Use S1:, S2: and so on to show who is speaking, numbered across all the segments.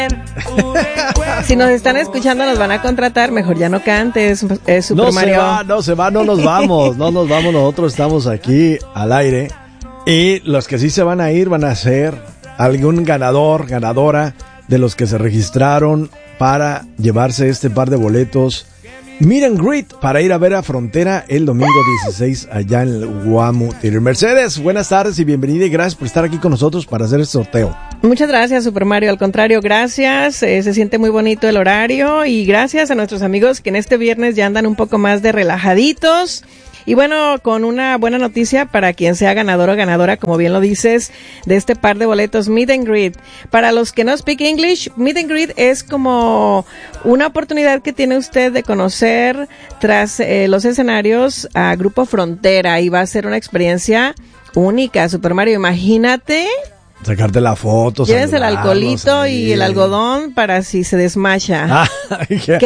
S1: Si nos están escuchando, nos van a contratar. Mejor ya no cantes, Super Mario.
S2: No nos vamos. No nos vamos. Nosotros estamos aquí al aire. Y los que sí se van a ir van a ser algún ganadora de los que se registraron para llevarse este par de boletos Meet and Greet para ir a ver a Frontera el domingo 16 allá en el Guamo Theater. Mercedes, buenas tardes y bienvenida y gracias por estar aquí con nosotros para hacer este sorteo.
S1: Muchas gracias, Super Mario. Al contrario, gracias. Se siente muy bonito el horario y gracias a nuestros amigos que en este viernes ya andan un poco más de relajaditos. Y bueno, con una buena noticia para quien sea ganador o ganadora, como bien lo dices, de este par de boletos Meet and Greet. Para los que no speak English, Meet and Greet es como una oportunidad que tiene usted de conocer tras los escenarios a Grupo Frontera y va a ser una experiencia única, Super Mario. Imagínate.
S2: Sacarte la foto.
S1: Llévense el alcoholito y el algodón para si se desmacha. ¿Qué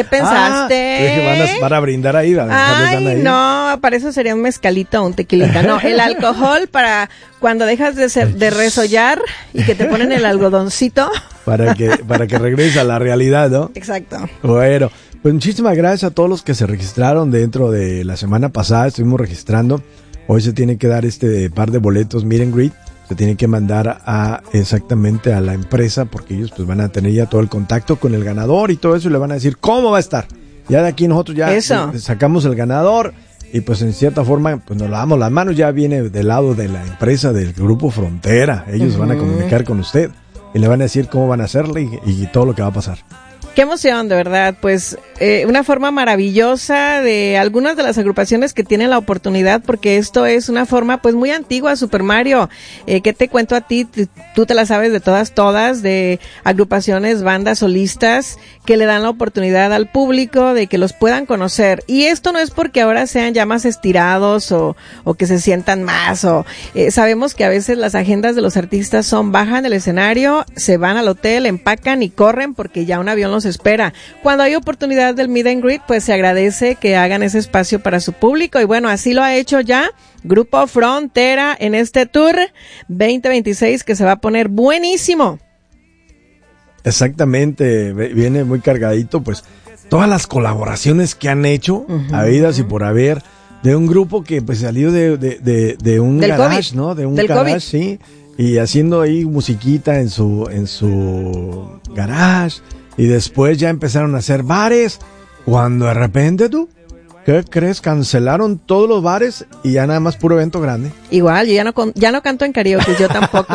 S1: pensaste?
S2: Van a brindar ahí.
S1: Ay, no, para eso sería un mezcalito o un tequilita. No, el alcohol para cuando dejas de resollar y que te ponen el algodoncito.
S2: Para que regrese a la realidad, ¿no?
S1: Exacto.
S2: Bueno, pues muchísimas gracias a todos los que se registraron dentro de la semana pasada. Estuvimos registrando. Hoy se tiene que dar este par de boletos Meet and Greet. Se tiene que mandar exactamente a la empresa porque ellos pues van a tener ya todo el contacto con el ganador y todo eso y le van a decir cómo va a estar. Ya de aquí nosotros ya sacamos el ganador y pues en cierta forma pues nos lavamos las manos, ya viene del lado de la empresa del Grupo Frontera. Ellos van a comunicar con usted y le van a decir cómo van a hacerle y todo lo que va a pasar.
S1: Qué emoción, de verdad, pues una forma maravillosa de algunas de las agrupaciones que tienen la oportunidad, porque esto es una forma pues muy antigua, Super Mario. ¿Qué te cuento a ti? Tú te la sabes de todas, de agrupaciones, bandas solistas que le dan la oportunidad al público de que los puedan conocer. Y esto no es porque ahora sean ya más estirados o que se sientan más. Sabemos que a veces las agendas de los artistas bajan del escenario, se van al hotel, empacan y corren porque ya un avión los espera. Cuando hay oportunidad del Meet and Greet, pues se agradece que hagan ese espacio para su público y bueno, así lo ha hecho ya Grupo Frontera en este tour 2026 que se va a poner buenísimo.
S2: Exactamente, viene muy cargadito, pues todas las colaboraciones que han hecho, habidas y por haber, de un grupo que pues salió de un
S1: del
S2: garage,
S1: COVID.
S2: ¿no? De un
S1: del
S2: garage,
S1: COVID.
S2: Sí, y haciendo ahí musiquita en su garage. Y después ya empezaron a hacer bares, cuando de repente ¿qué crees? Cancelaron todos los bares y ya nada más puro evento grande.
S1: Igual, yo ya no canto en karaoke, yo tampoco.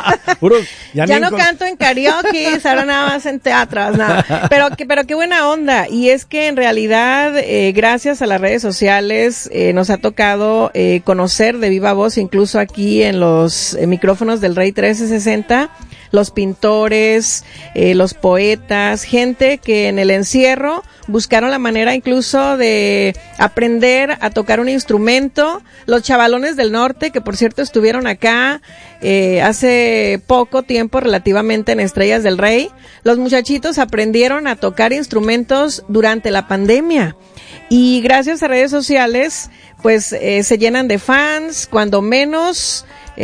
S1: Ya no canto en karaoke, ahora nada más en teatros, no. Pero qué buena onda. Y es que en realidad, gracias a las redes sociales, nos ha tocado conocer de viva voz, incluso aquí en los micrófonos del Rey 1360, los pintores, los poetas, gente que en el encierro buscaron la manera incluso de aprender a tocar un instrumento. Los chavalones del norte, que por cierto estuvieron acá hace poco tiempo relativamente en Estrellas del Rey, los muchachitos aprendieron a tocar instrumentos durante la pandemia. Y gracias a redes sociales, pues se llenan de fans, cuando menos...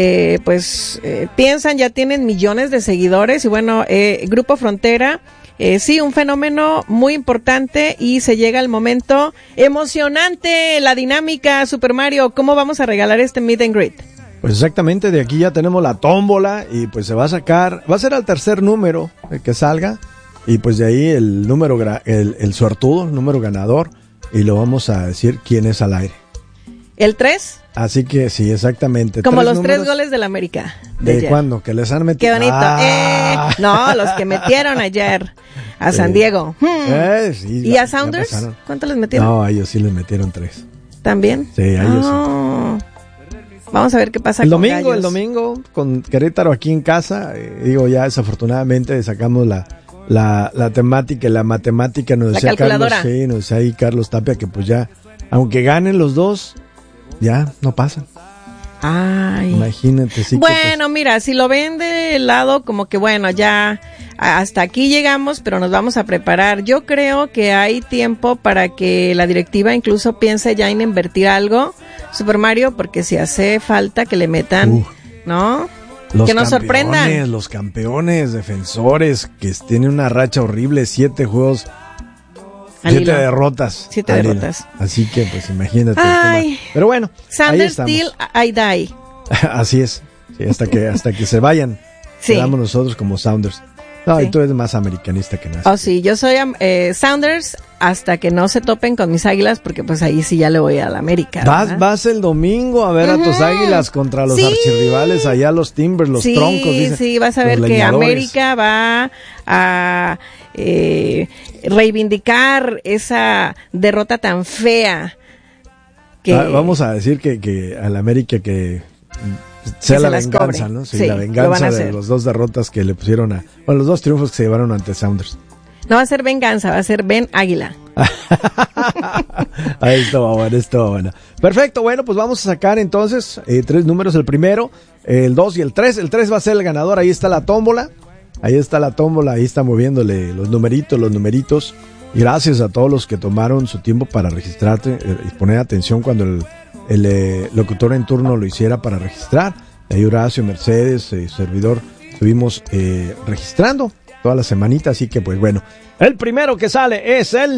S1: piensan, ya tienen millones de seguidores y bueno, Grupo Frontera, sí, un fenómeno muy importante y se llega al momento emocionante, la dinámica, Super Mario, ¿cómo vamos a regalar este Meet and Greet?
S2: Pues exactamente, de aquí ya tenemos la tómbola y pues se va a sacar, va a ser el tercer número que salga y pues de ahí el número, el suertudo, el número ganador y lo vamos a decir quién es al aire.
S1: ¿El 3?
S2: Así que sí, exactamente.
S1: Como los 3 goles del América.
S2: ¿De cuándo? ¿Que les han metido?
S1: ¡Qué bonito! No, los que metieron ayer a San Diego.
S2: Sí,
S1: ¿Y a Sounders? ¿Cuánto les metieron?
S2: No, a ellos sí les metieron 3.
S1: ¿También?
S2: Sí, a ellos sí.
S1: Vamos a ver qué pasa
S2: el
S1: con
S2: domingo,
S1: Gallos.
S2: El domingo, con Querétaro aquí en casa, ya desafortunadamente sacamos la temática y la matemática. Nos decía
S1: calculadora.
S2: Carlos, sí, nos decía ahí Carlos Tapia que pues ya, aunque ganen los dos, ya no pasan.
S1: Ay.
S2: Imagínate, sí.
S1: Bueno, mira, si lo ven de lado como que bueno, ya hasta aquí llegamos, pero nos vamos a preparar. Yo creo que hay tiempo para que la directiva incluso piense ya en invertir algo, Super Mario, porque si hace falta que le metan, ¿no? Que nos sorprendan.
S2: Los campeones defensores que tienen una racha horrible, 7 juegos, 7 derrotas.
S1: 7 derrotas.
S2: Así que pues imagínate. Pero bueno,
S1: Sounders still I die.
S2: Así es. Sí, hasta que se vayan. Quedamos nosotros como Sounders. No, y tú eres más americanista que nada.
S1: Oh, sí, yo soy Sounders hasta que no se topen con mis Águilas, porque pues ahí sí ya le voy a la América.
S2: Vas el domingo a ver a tus Águilas contra los archirrivales, allá los Timbers, los troncos. Dicen,
S1: sí, vas a ver que América va a reivindicar esa derrota tan fea.
S2: Vamos a decir que a la América que sea la venganza, ¿no? Sí, la venganza de las 2 derrotas que le pusieron los 2 triunfos que se llevaron ante Sounders.
S1: No va a ser venganza, va a ser Ven Águila.
S2: Ahí estuvo bueno. Perfecto, bueno, pues vamos a sacar entonces 3 números, el primero, el 2 y el 3. El 3 va a ser el ganador, ahí está la tómbola, ahí está moviéndole los numeritos. Y gracias a todos los que tomaron su tiempo para registrarte y poner atención cuando el locutor en turno lo hiciera para registrar. Ahí Horacio, Mercedes, servidor, estuvimos registrando toda la semanita, así que pues bueno, el primero que sale es el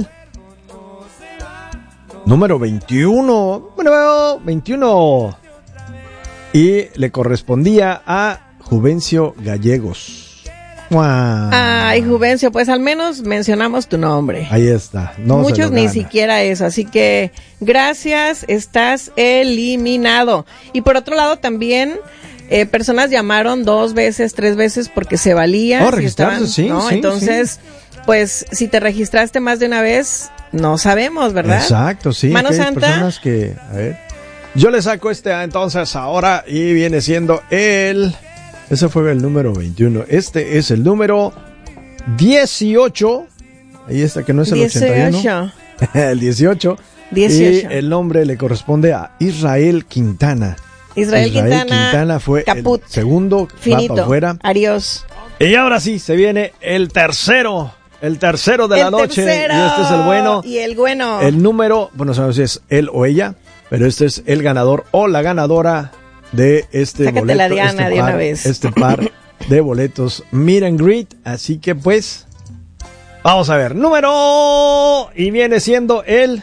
S2: número 21, bueno, 21, y le correspondía a Juvencio Gallegos. ¡Wow!
S1: Ay, Juvencio, pues al menos mencionamos tu nombre.
S2: Ahí está.
S1: Muchos ni siquiera eso, así que gracias, estás eliminado. Y por otro lado también personas llamaron 2 veces, 3 veces porque se valía.
S2: Registrarse, sí.
S1: Entonces, pues si te registraste más de una vez, no sabemos, ¿verdad?
S2: Exacto, sí.
S1: Mano Santa.
S2: Personas que, a ver, yo le saco entonces ahora y viene siendo ese fue el número 21. Este es el número 18. Ahí está, que no es el 81. El 18. Y el nombre le corresponde a Israel Quintana.
S1: Israel Quintana
S2: fue
S1: caput,
S2: el segundo.
S1: Finito.
S2: Va para afuera.
S1: Adiós.
S2: Y ahora sí, se viene el tercero. El tercero de la noche. Y este es el bueno.
S1: Y el bueno.
S2: El número, bueno, no sé si es él o ella, pero este es el ganador o la ganadora de este
S1: Sácate
S2: boleto,
S1: la Diana de una vez.
S2: Este par de boletos Meet and Greet, así que pues vamos a ver, número, y viene siendo el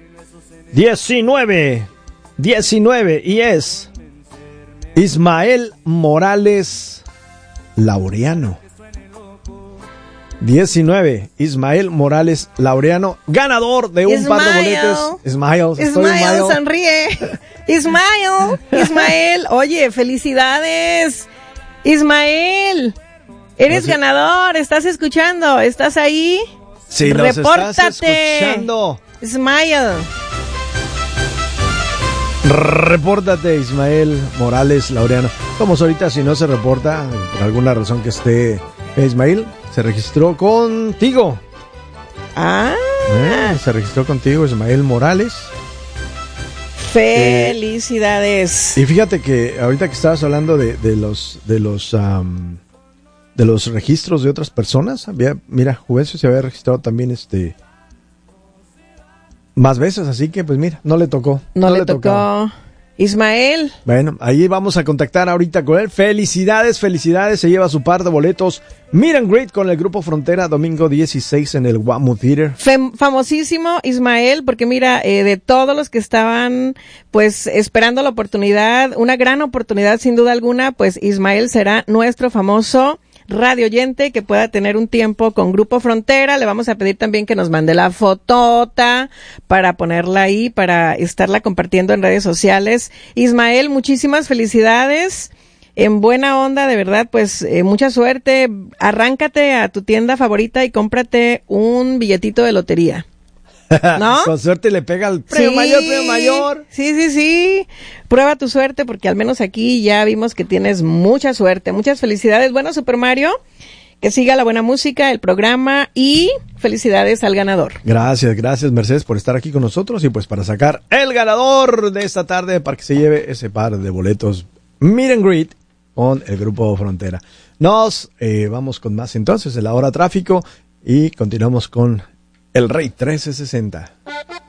S2: 19 y es Ismael Morales Laureano. 19, Ismael Morales Laureano, ganador de un par de boletos.
S1: Ismael, sonríe. Ismael, oye, felicidades. Ismael, eres ganador, estás escuchando, ¿estás ahí?
S2: Sí, repórtate. Estás escuchando.
S1: Ismael.
S2: Repórtate, Ismael Morales Laureano. Vamos ahorita, si no se reporta, por alguna razón que esté Ismael, se registró contigo. Se registró contigo, Ismael Morales.
S1: Felicidades.
S2: Y fíjate que ahorita que estabas hablando de los registros de otras personas, mira, Juvencio se había registrado también más veces, así que pues mira, no le tocó.
S1: No le tocó. Ismael.
S2: Bueno, ahí vamos a contactar ahorita con él. Felicidades, se lleva su par de boletos Meet and Greet con el Grupo Frontera, domingo 16 en el WAMU Theater.
S1: Famosísimo Ismael, porque mira, de todos los que estaban pues esperando la oportunidad, una gran oportunidad sin duda alguna, pues Ismael será nuestro famoso radio oyente que pueda tener un tiempo con Grupo Frontera. Le vamos a pedir también que nos mande la fotota para ponerla ahí, para estarla compartiendo en redes sociales. Ismael, muchísimas felicidades. En buena onda, de verdad, pues mucha suerte. Arráncate a tu tienda favorita y cómprate un billetito de lotería. ¿No?
S2: Con suerte le pega el premio mayor.
S1: Sí. Prueba tu suerte porque al menos aquí ya vimos que tienes mucha suerte. Muchas felicidades. Bueno, Super Mario, que siga la buena música, el programa y felicidades al ganador.
S2: Gracias, Mercedes, por estar aquí con nosotros y pues para sacar el ganador de esta tarde para que se lleve ese par de boletos Meet and Greet con el Grupo Frontera. Nos vamos con más entonces en la hora tráfico y continuamos con el Rey 1360.